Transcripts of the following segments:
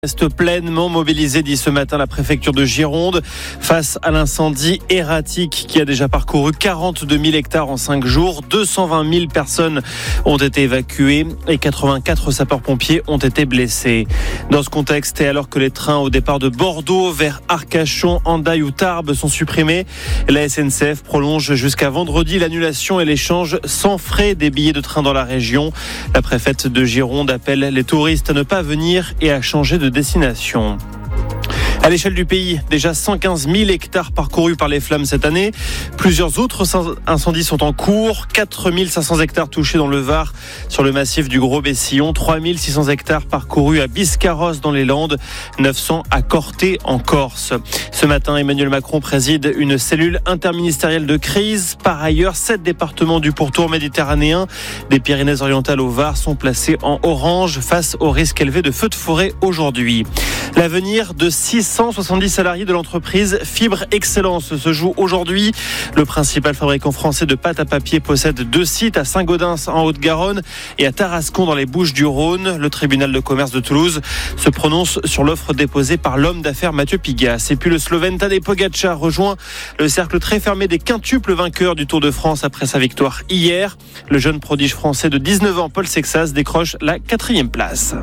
Reste pleinement mobilisée, dit ce matin la préfecture de Gironde, face à l'incendie erratique qui a déjà parcouru 42 000 hectares en 5 jours. 220 000 personnes ont été évacuées et 84 sapeurs-pompiers ont été blessés. Dans ce contexte, et alors que les trains au départ de Bordeaux vers Arcachon, Hendaye ou Tarbes sont supprimés, la SNCF prolonge jusqu'à vendredi l'annulation et l'échange sans frais des billets de train dans la région. La préfète de Gironde appelle les touristes à ne pas venir et à changer de destination. À l'échelle du pays, déjà 115 000 hectares parcourus par les flammes cette année. Plusieurs autres incendies sont en cours. 4 500 hectares touchés dans le Var, sur le massif du Gros-Bessillon. 3 600 hectares parcourus à Biscarrosse dans les Landes. 900 à Corté en Corse. Ce matin, Emmanuel Macron préside une cellule interministérielle de crise. Par ailleurs, 7 départements du pourtour méditerranéen des Pyrénées-Orientales au Var sont placés en orange face au risque élevé de feux de forêt aujourd'hui. L'avenir de 670 salariés de l'entreprise Fibre Excellence se joue aujourd'hui. Le principal fabricant français de pâte à papier possède 2 sites à Saint-Gaudens en Haute-Garonne et à Tarascon dans les Bouches-du-Rhône. Le tribunal de commerce de Toulouse se prononce sur l'offre déposée par l'homme d'affaires Mathieu Pigas. Et puis le Slovène Tadej Pogačar rejoint le cercle très fermé des quintuples vainqueurs du Tour de France après sa victoire hier. Le jeune prodige français de 19 ans, Paul Sexas, décroche la 4e place.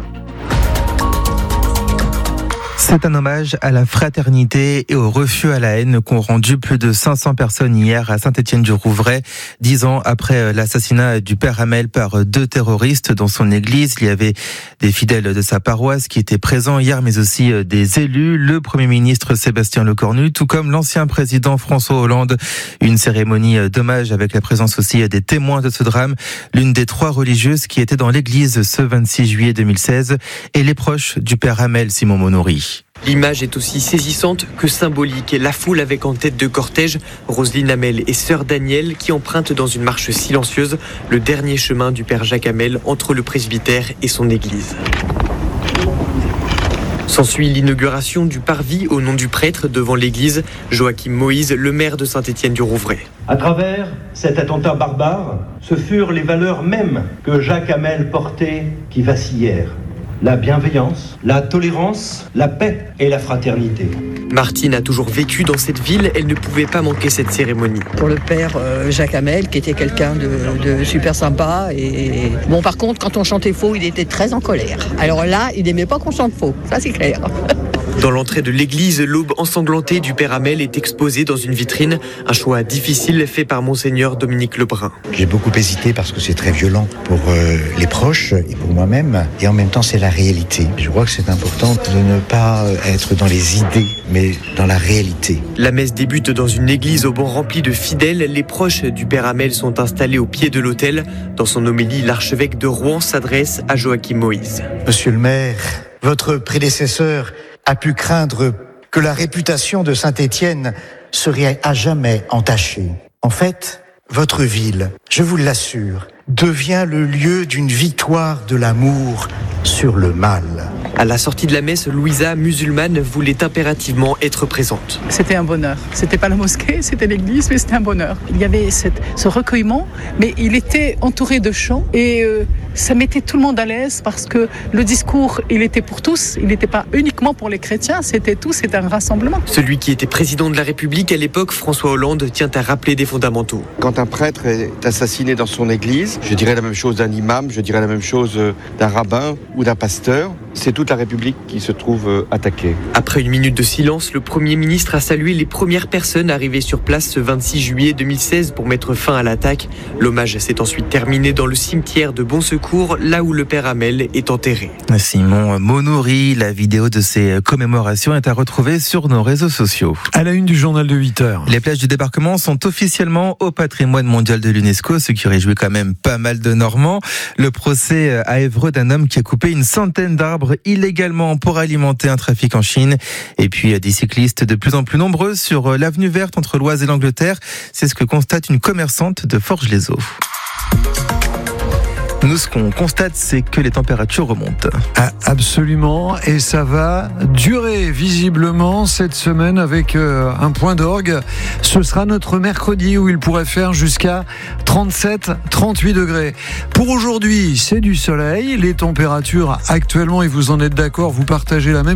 C'est un hommage à la fraternité et au refus à la haine qu'ont rendu plus de 500 personnes hier à Saint-Étienne-du-Rouvray. 10 ans après l'assassinat du père Hamel par 2 terroristes dans son église, il y avait des fidèles de sa paroisse qui étaient présents hier, mais aussi des élus, le Premier ministre Sébastien Lecornu, tout comme l'ancien président François Hollande. Une cérémonie d'hommage avec la présence aussi des témoins de ce drame, l'une des 3 religieuses qui étaient dans l'église ce 26 juillet 2016 et les proches du père Hamel, Simon Monory. L'image est aussi saisissante que symbolique. La foule avec en tête de cortège Roselyne Hamel et sœur Danielle qui empruntent dans une marche silencieuse le dernier chemin du père Jacques Hamel entre le presbytère et son église. S'ensuit l'inauguration du parvis au nom du prêtre devant l'église. Joachim Moïse, le maire de Saint-Étienne-du-Rouvray. À travers cet attentat barbare, ce furent les valeurs mêmes que Jacques Hamel portait qui vacillèrent. La bienveillance, la tolérance, la paix et la fraternité. Martine a toujours vécu dans cette ville, elle ne pouvait pas manquer cette cérémonie. Pour le père Jacques Hamel, qui était quelqu'un de super sympa. Et bon, par contre, quand on chantait faux, il était très en colère. Alors là, il n'aimait pas qu'on chante faux, ça c'est clair. Dans l'entrée de l'église, l'aube ensanglantée du père Hamel est exposée dans une vitrine. Un choix difficile fait par Monseigneur Dominique Lebrun. J'ai beaucoup hésité parce que c'est très violent pour les proches et pour moi-même. Et en même temps, c'est la réalité. Je crois que c'est important de ne pas être dans les idées, mais dans la réalité. La messe débute dans une église au banc rempli de fidèles. Les proches du père Hamel sont installés au pied de l'autel. Dans son homélie, l'archevêque de Rouen s'adresse à Joachim Moïse. Monsieur le maire, votre prédécesseur a pu craindre que la réputation de Saint-Étienne serait à jamais entachée. En fait, votre ville, je vous l'assure, devient le lieu d'une victoire de l'amour sur le mal. À la sortie de la messe, Louisa, musulmane, voulait impérativement être présente. C'était un bonheur. C'était pas la mosquée, c'était l'église, mais c'était un bonheur. Il y avait ce recueillement, mais il était entouré de chants et ça mettait tout le monde à l'aise parce que le discours, il était pour tous. Il n'était pas uniquement pour les chrétiens, c'était un rassemblement. Celui qui était président de la République à l'époque, François Hollande, tient à rappeler des fondamentaux. Quand un prêtre est assassiné dans son église, je dirais la même chose d'un imam, je dirais la même chose d'un rabbin ou d'un pasteur. C'est toute la République qui se trouve attaquée. Après une minute de silence, le Premier ministre a salué les premières personnes arrivées sur place ce 26 juillet 2016 pour mettre fin à l'attaque. L'hommage s'est ensuite terminé dans le cimetière de Bon Secours, là où le père Hamel est enterré. Simon Monory, la vidéo de ces commémorations est à retrouver sur nos réseaux sociaux. À la une du journal de 8h. Les plages du débarquement sont officiellement au patrimoine mondial de l'UNESCO, ce qui réjouit quand même pas mal de Normands. Le procès à Évreux d'un homme qui a coupé une centaine d'arbres illégalement pour alimenter un trafic en Chine. Et puis des cyclistes de plus en plus nombreux sur l'avenue verte entre l'Oise et l'Angleterre. C'est ce que constate une commerçante de Forges-les-Eaux. Nous, ce qu'on constate, c'est que les températures remontent. Ah, absolument, et ça va durer visiblement cette semaine avec un point d'orgue. Ce sera notre mercredi où il pourrait faire jusqu'à 37-38 degrés. Pour aujourd'hui, c'est du soleil. Les températures actuellement, et vous en êtes d'accord, vous partagez la même